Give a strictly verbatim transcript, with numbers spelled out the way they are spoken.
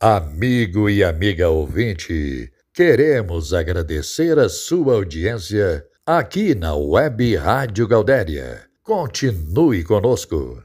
Amigo e amiga ouvinte, queremos agradecer a sua audiência aqui na Web Rádio Gaudéria. Continue conosco.